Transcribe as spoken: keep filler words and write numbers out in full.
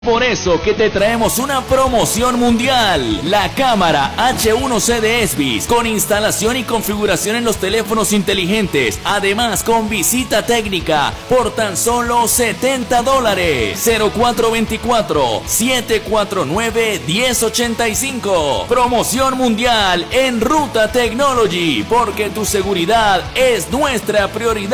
Por eso que te traemos una promoción mundial, la cámara H uno C de Esbis, con instalación y configuración en los teléfonos inteligentes, además con visita técnica, por tan solo setenta dólares. cero cuatro veinticuatro, siete cuatro nueve, diez ochenta y cinco. Promoción mundial en Ruta Technology, porque tu seguridad es nuestra prioridad.